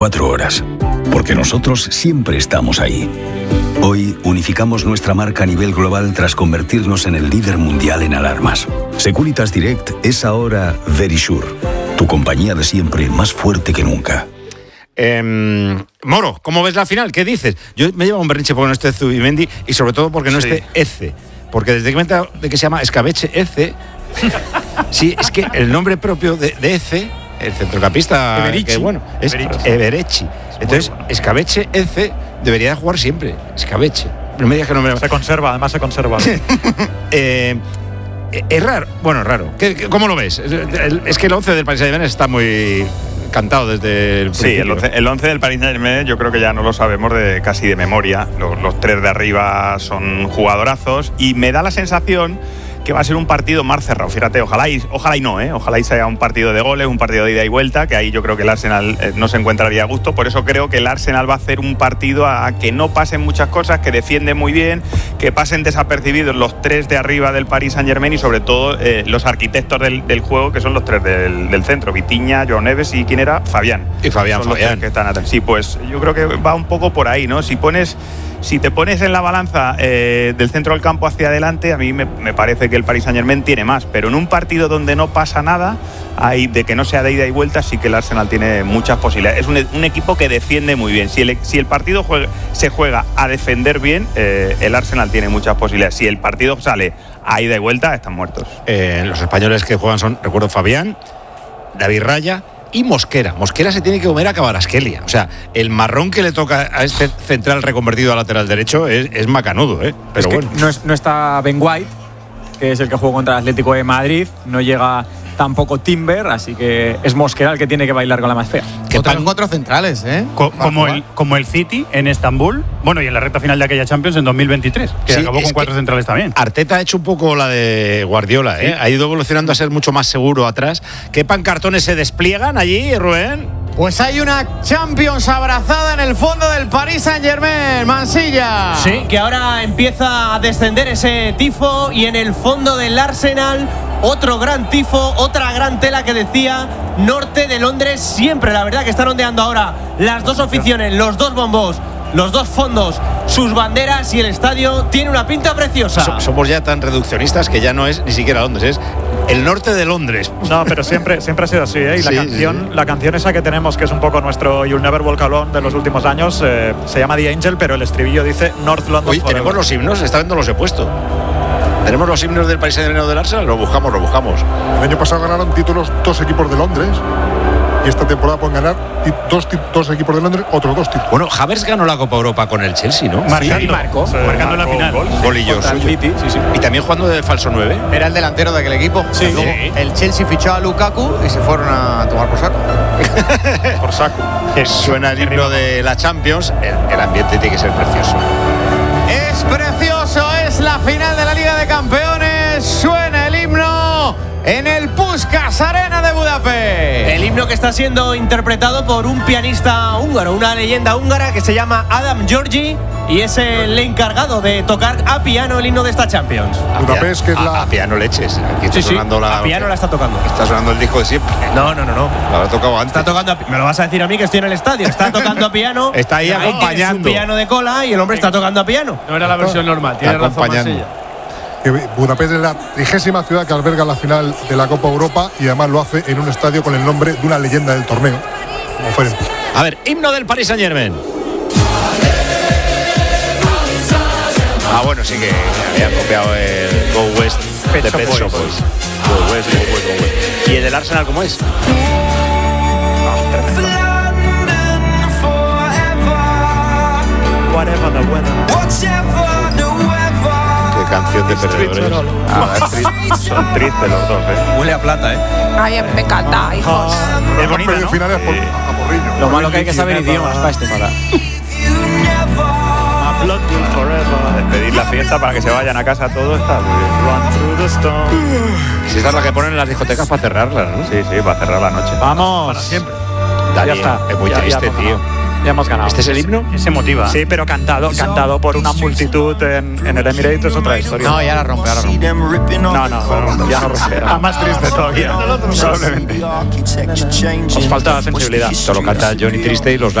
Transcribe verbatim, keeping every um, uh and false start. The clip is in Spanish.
Cuatro horas, porque nosotros siempre estamos ahí. Hoy unificamos nuestra marca a nivel global tras convertirnos en el líder mundial en alarmas. Securitas Direct es ahora Verisure, tu compañía de siempre más fuerte que nunca. Eh, Moro, ¿cómo ves la final? ¿Qué dices? Yo me llevo un berrinche porque no esté Zubimendi y sobre todo porque no sí. esté Eze. Porque desde que me he enterado de que se llama Escabeche Eze, sí, es que el nombre propio de, de Eze, el centrocampista, Evericci. que bueno, es Everecci. Entonces, Escabeche Eze debería de jugar siempre. Escabeche. No me digas que no me... Se conserva, además se conserva. eh, es raro. Bueno, raro. ¿Qué, ¿Cómo lo ves? Es que el once del Paris Saint-Germain está muy cantado desde el principio. Sí, el once, el once del Paris Saint-Germain yo creo que ya no lo sabemos de casi de memoria. Los, los tres de arriba son jugadorazos y me da la sensación que va a ser un partido más cerrado. Fíjate, ojalá y, ojalá y no, ¿eh? Ojalá y sea un partido de goles, un partido de ida y vuelta, que ahí yo creo que el Arsenal eh, no se encontraría a gusto. Por eso creo que el Arsenal va a hacer un partido a, a que no pasen muchas cosas, que defiende muy bien, que pasen desapercibidos los tres de arriba del Paris Saint-Germain y sobre todo eh, los arquitectos del, del juego, que son los tres del, del centro, Vitinha, Joao Neves y ¿quién era? Fabián. Y Fabián, son Fabián. Que están atrás. Sí, pues yo creo que va un poco por ahí, ¿no? Si pones... Si te pones en la balanza eh, del centro del campo hacia adelante, a mí me, me parece que el Paris Saint-Germain tiene más. Pero en un partido donde no pasa nada, hay, de que no sea de ida y vuelta, sí que el Arsenal tiene muchas posibilidades. Es un, un equipo que defiende muy bien. Si el, si el partido juega, se juega a defender bien, eh, el Arsenal tiene muchas posibilidades. Si el partido sale a ida y vuelta, están muertos. Eh, los españoles que juegan son, recuerdo, Fabián, David Raya y Mosquera. Mosquera se tiene que comer a Kvaratskhelia. O sea, el marrón que le toca a este central reconvertido a lateral derecho es, es macanudo, ¿eh? Pero es bueno. No, es, no está Ben White, que es el que jugó contra el Atlético de Madrid. No llega tampoco Timber, así que es Mosquera el que tiene que bailar con la más fea. Otros cuatro centrales, ¿eh? Co- como, el, como el City en Estambul, bueno, y en la recta final de aquella Champions en dos mil veintitrés, que Sí, acabó con cuatro centrales también. Arteta ha hecho un poco la de Guardiola, ¿eh? Sí. Ha ido evolucionando a ser mucho más seguro atrás. ¿Qué pancartones se despliegan allí, Rubén? Pues hay una Champions abrazada en el fondo del Paris Saint-Germain, Mansilla. Sí, que ahora empieza a descender ese tifo y en el fondo del Arsenal otro gran tifo, otra gran tela que decía norte de Londres siempre. La verdad que están ondeando ahora las dos aficiones, los dos bombos, los dos fondos, sus banderas y el estadio tiene una pinta preciosa. So- somos ya tan reduccionistas que ya no es ni siquiera Londres, es el norte de Londres. No, pero siempre, siempre ha sido así, ¿eh? Y Sí, la canción, sí. la canción esa que tenemos, que es un poco nuestro You'll Never Walk Alone de los últimos años, eh, se llama The Angel, pero el estribillo dice North London. Oye, Forever. tenemos los himnos, esta vez no los he puesto. ¿Tenemos los himnos del Paris Saint-Germain o del Arsenal? Lo buscamos, lo buscamos. El año pasado ganaron títulos dos equipos de Londres y esta temporada pueden ganar ti- dos, ti- dos equipos de Londres, otros dos títulos. Bueno, Havertz ganó la Copa Europa con el Chelsea, ¿no? Marcando, Sí, marcó. sí, marcando en la marcó final. gol. Golillo Contra el suyo. City, sí, sí. Y también jugando de falso nueve. Era el delantero de aquel equipo. Sí. Luego Sí. el Chelsea fichó a Lukaku y se fueron a tomar por saco. Por saco. Suena el himno de la Champions, el, el ambiente tiene que ser precioso. Es precioso, es la final de la Liga de Campeones. Suena el himno en el Puskás Arena de Budapest. El himno que está siendo interpretado por un pianista húngaro, una leyenda húngara que se llama Adam Georgi y es el encargado de tocar a piano el himno de esta Champions. Budapest, que es a, la- a piano leches. Aquí está Sí, sí, sonando la, a piano la está tocando. Está sonando el disco de siempre. No, no, no, no. Lo habrá tocado antes. Está tocando a pi- me lo vas a decir a mí que estoy en el estadio. Está tocando a piano. Está ahí tienes acompañando. un piano de cola y el hombre está tocando a piano. No era la versión normal, tiene razón acompañando. Mansilla. que Budapest es la trigésima ciudad que alberga la final de la Copa Europa y además lo hace en un estadio con el nombre de una leyenda del torneo, como Ferenc. A ver, himno del Paris Saint-Germain. Ah, bueno, sí que habían copiado el Go West de Pet Shop Boys. Go West, Go West, Go West. ¿Y el del Arsenal cómo es? Qué canción de perdedores. Ah, es triste. Son tristes los dos, ¿eh? Huele a plata, ¿eh? Ay, me encanta, hijos. Es bonita, Medio ¿no? finales por, Sí. a porrillo. Lo malo que hay que saber idiomas para este para. Despedir la fiesta para que se vayan a casa todos está muy bien. Si esta es la que ponen en las discotecas para cerrarlas, ¿no? Sí, sí, para cerrar la noche. Vamos. Para siempre. Dani, Ya está. es muy Ya- ya triste, toca. tío. Ya hemos ganado. ¿Este es el himno? Es emotiva. Sí, pero cantado, cantado por una multitud en, en el Emirates es otra historia. No, ya la rompe, ahora rompe. No, no, no, ya no romperá. Ah, más triste todavía. Probablemente. Os falta sensibilidad. Esto lo canta Johnny Triste y los